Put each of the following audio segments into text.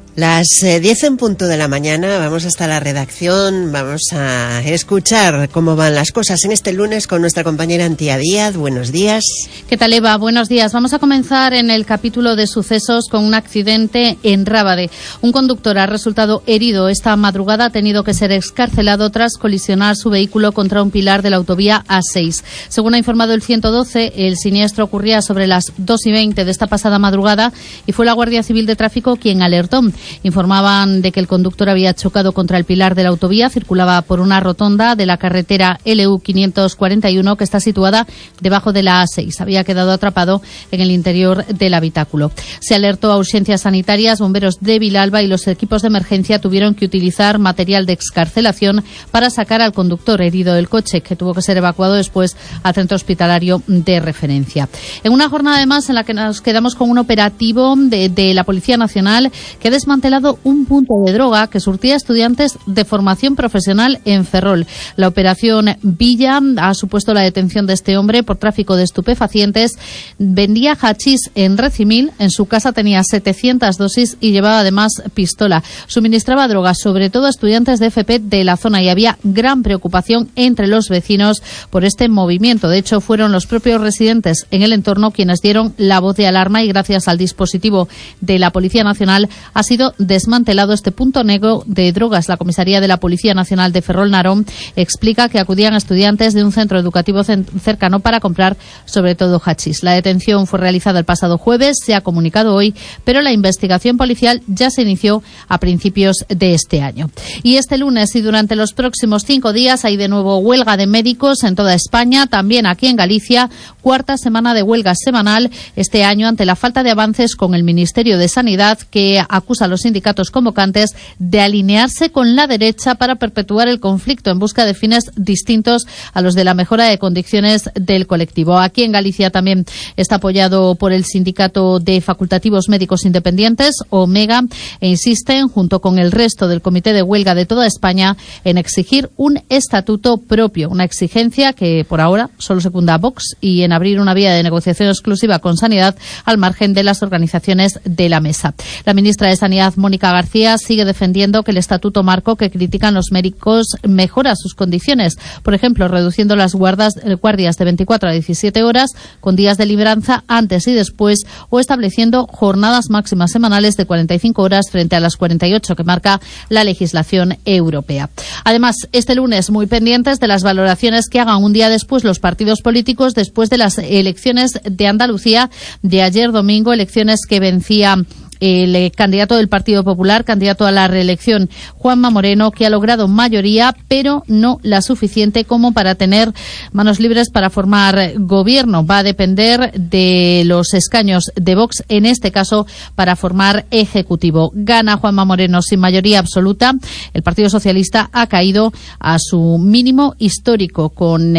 Las 10 en punto de la mañana, vamos hasta la redacción, vamos a escuchar cómo van las cosas en este lunes con nuestra compañera Antía Díaz. Buenos días. ¿Qué tal, Eva? Buenos días. Vamos a comenzar en el capítulo de sucesos con un accidente en Rábade. Un conductor ha resultado herido esta madrugada, ha tenido que ser excarcelado tras colisionar su vehículo contra un pilar de la autovía A6. Según ha informado el 112, el siniestro ocurría sobre las 2:20 de esta pasada madrugada y fue la Guardia Civil de Tráfico quien alertó. Informaban de que el conductor había chocado contra el pilar de la autovía, circulaba por una rotonda de la carretera LU 541 que está situada debajo de la A6. Había quedado atrapado en el interior del habitáculo. Se alertó a urgencias sanitarias, bomberos de Vilalba y los equipos de emergencia tuvieron que utilizar material de excarcelación para sacar al conductor herido del coche, que tuvo que ser evacuado después al centro hospitalario de referencia. En una jornada además en la que nos quedamos con un operativo de la Policía Nacional que ha desmantelado un punto de droga que surtía a estudiantes de formación profesional en Ferrol. La operación Villa ha supuesto la detención de este hombre por tráfico de estupefacientes. Vendía hachís en Recimil, en su casa tenía 700 dosis y llevaba además pistola. Suministraba drogas sobre todo a estudiantes de FP de la zona y había gran preocupación entre los vecinos por este movimiento. De hecho, fueron los propios residentes en el entorno quienes dieron la voz de alarma y gracias al dispositivo de la Policía Nacional ha sido desmantelado este punto negro de drogas. La comisaría de la Policía Nacional de Ferrol-Narón explica que acudían estudiantes de un centro educativo cercano para comprar sobre todo hachís. La detención fue realizada el pasado jueves, se ha comunicado hoy, pero la investigación policial ya se inició a principios de este año. Y este lunes y durante los próximos 5 días hay de nuevo huelga de médicos en toda España, también aquí en Galicia, cuarta semana de huelga semanal este año ante la falta de avances con el Ministerio de Sanidad, que acusa a los sindicatos convocantes de alinearse con la derecha para perpetuar el conflicto en busca de fines distintos a los de la mejora de condiciones del colectivo. Aquí en Galicia también está apoyado por el Sindicato de Facultativos Médicos Independientes, OMEGA, e insisten, junto con el resto del Comité de Huelga de toda España, en exigir un estatuto propio, una exigencia que por ahora solo secunda a Vox, y en abrir una vía de negociación exclusiva con Sanidad al margen de las organizaciones de la mesa. La ministra de Sanidad, Mónica García, sigue defendiendo que el estatuto marco que critican los médicos mejora sus condiciones, por ejemplo, reduciendo las guardias de 24 a 17 horas, con días de libranza antes y después, o estableciendo jornadas máximas semanales de 45 horas frente a las 48 que marca la legislación europea. Además, este lunes muy pendientes de las valoraciones que hagan un día después los partidos políticos después de las elecciones de Andalucía de ayer domingo, elecciones que vencía el candidato del Partido Popular, candidato a la reelección, Juanma Moreno, que ha logrado mayoría, pero no la suficiente como para tener manos libres para formar gobierno. Va a depender de los escaños de Vox, en este caso, para formar ejecutivo. Gana Juanma Moreno sin mayoría absoluta. El Partido Socialista ha caído a su mínimo histórico con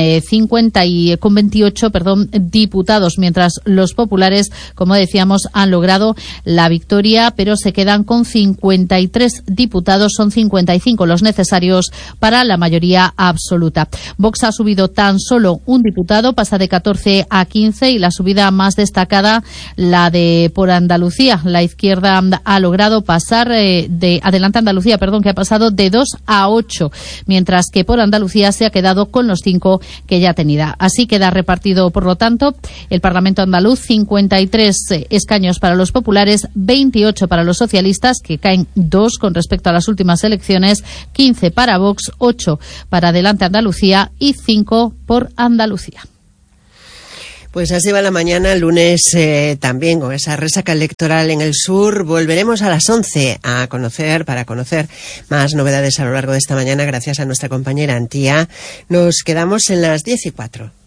28 diputados, mientras los populares, como decíamos, han logrado la victoria, pero se quedan con 53 diputados, son 55 los necesarios para la mayoría absoluta. Vox ha subido tan solo un diputado, pasa de 14 a 15, y la subida más destacada, la de por Andalucía. La izquierda ha logrado pasar de Adelante Andalucía, que ha pasado de 2 a 8, mientras que por Andalucía se ha quedado con los 5 que ya tenía. Así queda repartido, por lo tanto, el Parlamento andaluz: 53 escaños para los populares, 28 para los socialistas, que caen 2 con respecto a las últimas elecciones, 15 para Vox, 8 para Adelante Andalucía y 5 por Andalucía. Pues así va la mañana, lunes también con esa resaca electoral en el sur. Volveremos a las 11 para conocer más novedades a lo largo de esta mañana gracias a nuestra compañera Antía. Nos quedamos en las 10:04.